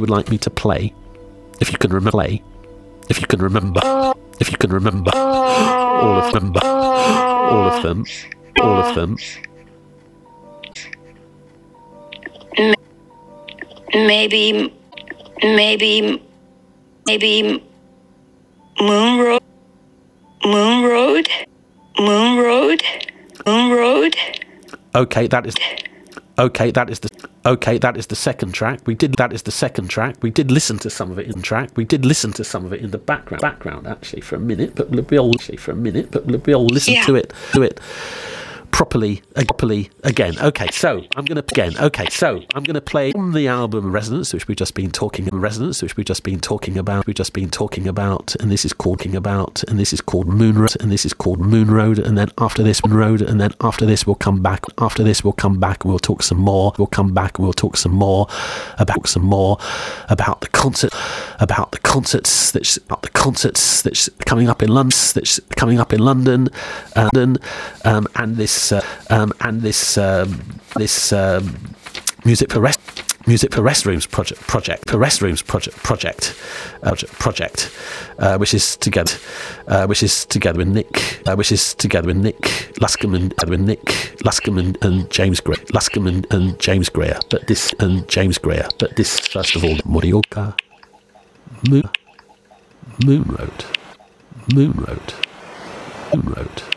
would like me to play, if you can remember, if you can remember, if you can remember all of them, all of them, all of them. Maybe Moon Road. Okay, that is the second track. We did listen to some of it in the background actually for a minute, but we'll all listen to it properly again. Okay, so I'm gonna play on the album Resonance, which we've just been talking about, and this is called Moon Road, and then after this we'll come back, we'll talk some more about the concerts that's coming up in London, and this Music for Restrooms project, which is together with Nick Luscombe and James Greer. But this first of all, Morioka, Moon Road.